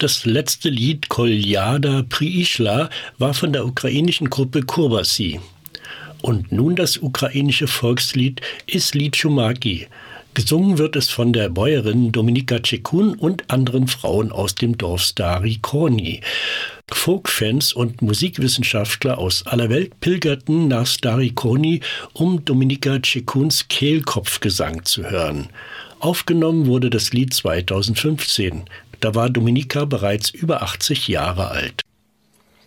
Das letzte Lied Koljada Priishla war von der ukrainischen Gruppe Kurbasi. Und nun das ukrainische Volkslied Isli Chumaki. Gesungen wird es von der Bäuerin Dominika Tschekun und anderen Frauen aus dem Dorf Stary Korni. Folkfans und Musikwissenschaftler aus aller Welt pilgerten nach Stary Korni, um Dominika Tschekuns Kehlkopfgesang zu hören. Aufgenommen wurde das Lied 2015. Da war Dominika bereits über 80 Jahre alt.